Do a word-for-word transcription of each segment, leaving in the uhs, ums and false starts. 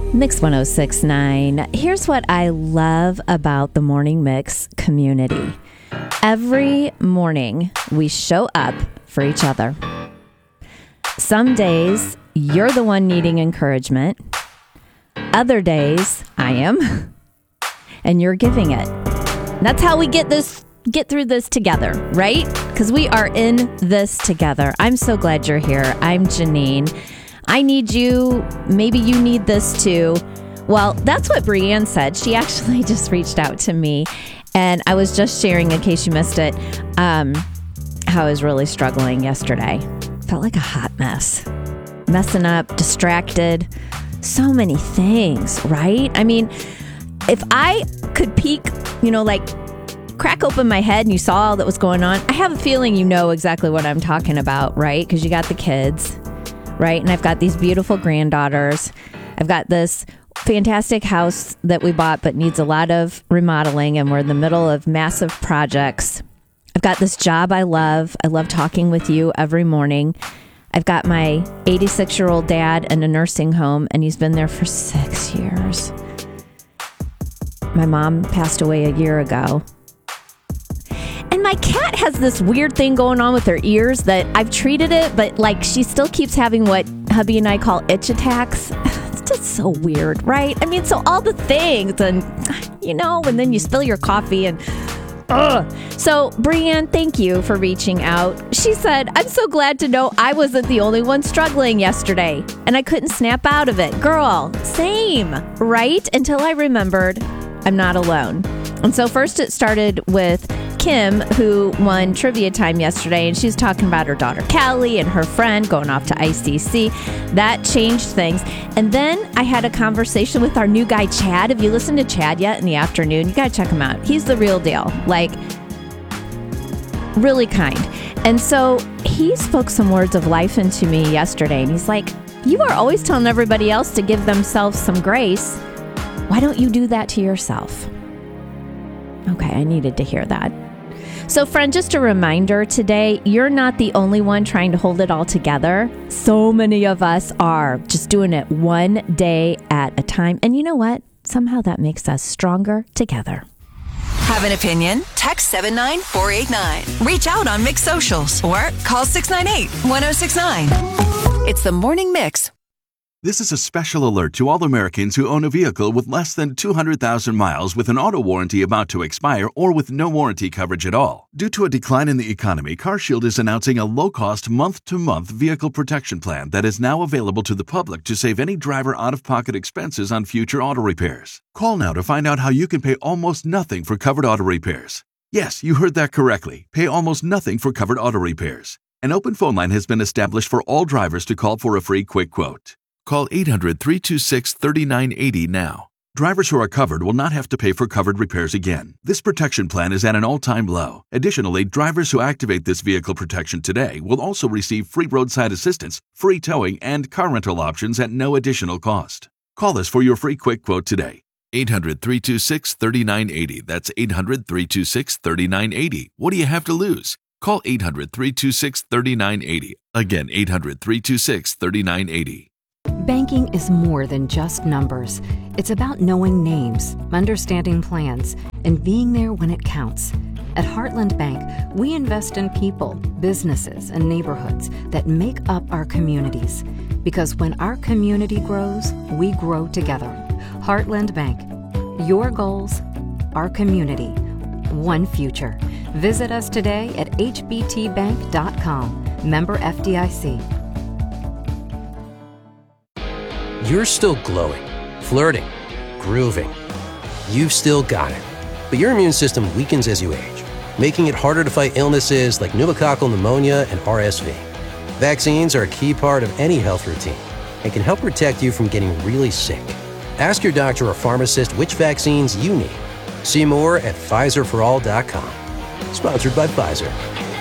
Mix one oh six point nine. Here's what I love about the Morning Mix community. Every morning, we show up for each other. Some days, you're the one needing encouragement. Other days, I am. And you're giving it. That's how we get this, get through this together, right? Because we are in this together. I'm so glad you're here. I'm Janine. I need you. Maybe you need this too. Well, that's what Brianne said. She actually just reached out to me. And I was just sharing, in case you missed it, um, how I was really struggling yesterday. Felt like a hot mess. Messing up, distracted. So many things, right? I mean, if I could peek, you know, like crack open my head and you saw all that was going on, I have a feeling you know exactly what I'm talking about, right? Because you got the kids. Right? And I've got these beautiful granddaughters. I've got this fantastic house that we bought but needs a lot of remodeling, and we're in the middle of massive projects. I've got this job I love. I love talking with you every morning. I've got my eighty-six-year-old dad in a nursing home, and he's been there for six years. My mom passed away a year ago. And my cat has this weird thing going on with her ears that I've treated it, but like she still keeps having what hubby and I call itch attacks. It's just so weird, right? I mean, so all the things and, you know, and then you spill your coffee and, ugh. So, Brianne, thank you for reaching out. She said, I'm so glad to know I wasn't the only one struggling yesterday and I couldn't snap out of it. Girl, same, right? Until I remembered I'm not alone. And so first it started with Kim, who won trivia time yesterday, and she was talking about her daughter Callie and her friend going off to I C C. That changed things. And then I had a conversation with our new guy, Chad. Have you listened to Chad yet in the afternoon? You got to check him out. He's the real deal. Like, really kind. And so he spoke some words of life into me yesterday, and he's like, you are always telling everybody else to give themselves some grace. Why don't you do that to yourself? Okay, I needed to hear that. So friend, just a reminder today, you're not the only one trying to hold it all together. So many of us are just doing it one day at a time. And you know what? Somehow that makes us stronger together. Have an opinion? Text seven nine four eight nine. Reach out on Mix Socials or call six nine eight, one oh six nine. It's the Morning Mix. This is a special alert to all Americans who own a vehicle with less than two hundred thousand miles with an auto warranty about to expire or with no warranty coverage at all. Due to a decline in the economy, CarShield is announcing a low-cost month-to-month vehicle protection plan that is now available to the public to save any driver out-of-pocket expenses on future auto repairs. Call now to find out how you can pay almost nothing for covered auto repairs. Yes, you heard that correctly. Pay almost nothing for covered auto repairs. An open phone line has been established for all drivers to call for a free quick quote. Call eight hundred, three two six, three nine eight zero now. Drivers who are covered will not have to pay for covered repairs again. This protection plan is at an all-time low. Additionally, drivers who activate this vehicle protection today will also receive free roadside assistance, free towing, and car rental options at no additional cost. Call us for your free quick quote today. eight hundred, three two six, three nine eight zero. That's eight hundred, three two six, three nine eight zero. What do you have to lose? Call eight hundred, three two six, three nine eight zero. Again, eight hundred, three two six, three nine eight zero. Banking is more than just numbers. It's about knowing names, understanding plans, and being there when it counts. At Heartland Bank, we invest in people, businesses, and neighborhoods that make up our communities. Because when our community grows, we grow together. Heartland Bank. Your goals, our community, one future. Visit us today at h b t bank dot com. Member F D I C. You're still glowing, flirting, grooving. You've still got it. But your immune system weakens as you age, making it harder to fight illnesses like pneumococcal pneumonia and R S V. Vaccines are a key part of any health routine and can help protect you from getting really sick. Ask your doctor or pharmacist which vaccines you need. See more at Pfizer for all dot com. Sponsored by Pfizer.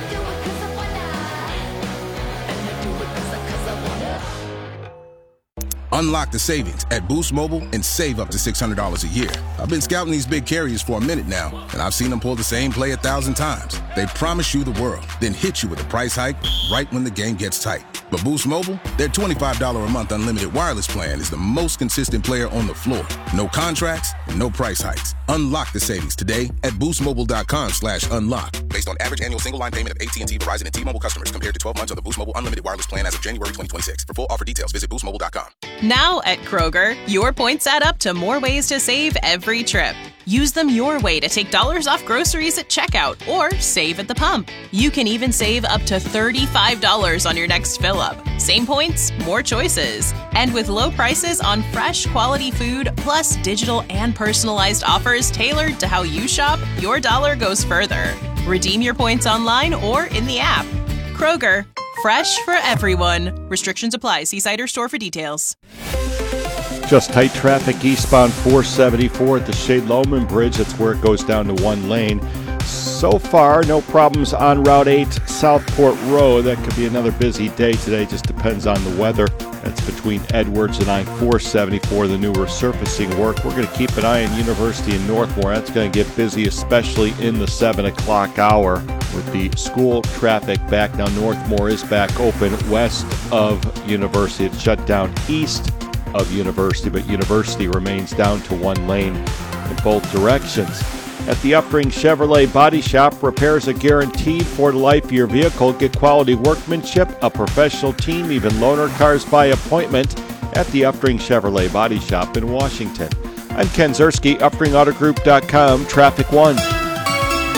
Unlock the savings at Boost Mobile and save up to six hundred dollars a year. I've been scouting these big carriers for a minute now, and I've seen them pull the same play a thousand times. They promise you the world, then hit you with a price hike right when the game gets tight. But Boost Mobile, their twenty-five dollars a month unlimited wireless plan is the most consistent player on the floor. No contracts and no price hikes. Unlock the savings today at boostmobile.com slash unlock. Based on average annual single line payment of A T and T, Verizon, and T-Mobile customers compared to twelve months of the Boost Mobile unlimited wireless plan as of January twenty twenty-six. For full offer details, visit boostmobile dot com. Now at Kroger, your points add up to more ways to save every trip. Use them your way to take dollars off groceries at checkout or save at the pump. You can even save up to thirty-five dollars on your next fill-up. Same points, more choices. And with low prices on fresh, quality food, plus digital and personalized offers tailored to how you shop, your dollar goes further. Redeem your points online or in the app. Kroger, fresh for everyone. Restrictions apply. See site or store for details. Just tight traffic eastbound four seventy-four at the Shade Loman Bridge. That's where it goes down to one lane. So far, no problems on Route eight, Southport Road. That could be another busy day today. Just depends on the weather. That's between Edwards and I four seventy-four, the new resurfacing work. We're going to keep an eye on University and Northmore. That's going to get busy, especially in the seven o'clock hour with the school traffic back. Now, Northmore is back open west of University. It's shut down east of University, but University remains down to one lane in both directions. At the Upring Chevrolet Body Shop, repairs are guaranteed for the life of your vehicle. Get quality workmanship, a professional team, even loaner cars by appointment at the Upring Chevrolet Body Shop in Washington. I'm Ken Zerski, upring auto group dot com, Traffic One.